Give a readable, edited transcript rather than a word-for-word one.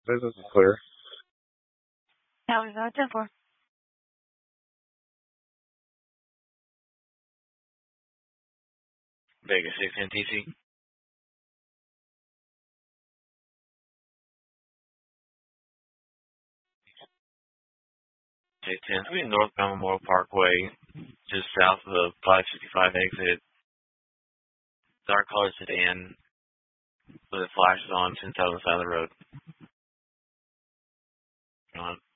Business is clear. How is that for? Vegas 610 TC. It's going to be northbound Memorial Parkway, just south of the 565 exit. Dark colored sedan with it flashes on since out on the side of the road. Come on.